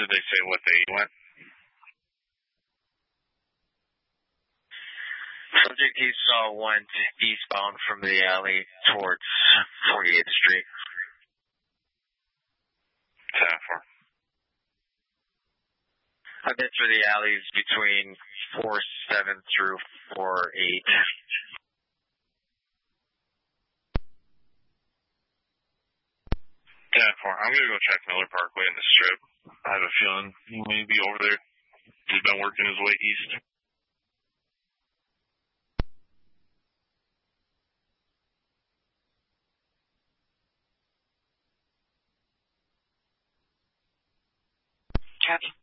Did they say what day you went? Subject he saw went eastbound from the alley towards 48th Street. How far? I've been through the alleys between 4-7 through 4-8. Yeah, I'm going to go check Miller Parkway in the Strip. I have a feeling he may be over there. He's been working his way east. Copy.